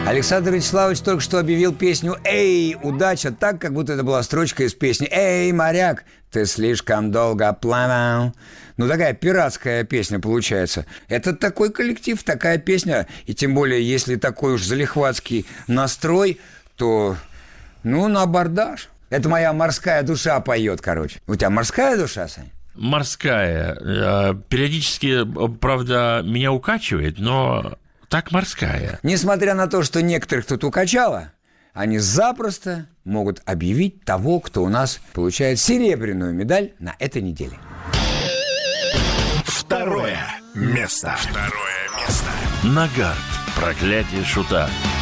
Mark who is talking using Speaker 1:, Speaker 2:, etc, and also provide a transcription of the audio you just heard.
Speaker 1: Александр Вячеславович только что объявил песню «Эй, удача!» так, как будто это была строчка из песни «Эй, моряк, ты слишком долго плавал». Ну, такая пиратская песня получается. Это такой коллектив, такая песня. И тем более, если такой уж залихватский настрой, то, ну, на абордаж. Это моя морская душа поет, короче. У тебя морская душа, Сань?
Speaker 2: Морская. Периодически, правда, меня укачивает, но... Так морская.
Speaker 1: Несмотря на то, что некоторых тут укачало, они запросто могут объявить того, кто у нас получает серебряную медаль на этой неделе.
Speaker 3: Второе место.
Speaker 2: Нагарт. Проклятие шута.